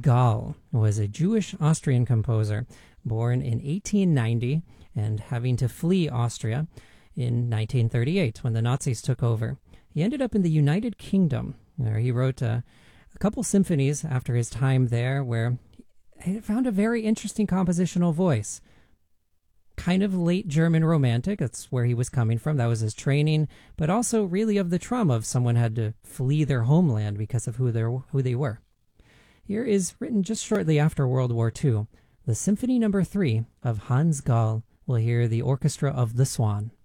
Gall was a Jewish Austrian composer born in 1890 and having to flee Austria in 1938 when the Nazis took over. He ended up in the United Kingdom, where he wrote a couple symphonies after his time there, where he found a very interesting compositional voice. Kind of late German romantic, that's where he was coming from, that was his training, but also really of the trauma of someone had to flee their homeland because of who they were. Here is, written just shortly after World War II, the Symphony No. 3 of Hans Gall. We'll hear the Orchestra of the Swan.